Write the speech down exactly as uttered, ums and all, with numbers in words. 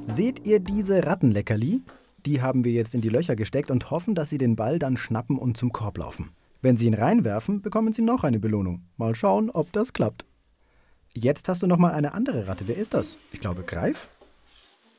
Seht ihr diese Rattenleckerli? Die haben wir jetzt in die Löcher gesteckt und hoffen, dass sie den Ball dann schnappen und zum Korb laufen. Wenn sie ihn reinwerfen, bekommen sie noch eine Belohnung. Mal schauen, ob das klappt. Jetzt hast du noch mal eine andere Ratte. Wer ist das? Ich glaube, Greif?